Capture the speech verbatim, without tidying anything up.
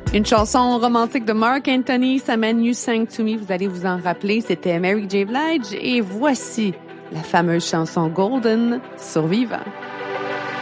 Une chanson romantique de Marc Anthony, ça mène You Sang To Me, vous allez vous en rappeler, c'était Mary J. Blige et voici la fameuse chanson Golden sur Vivant.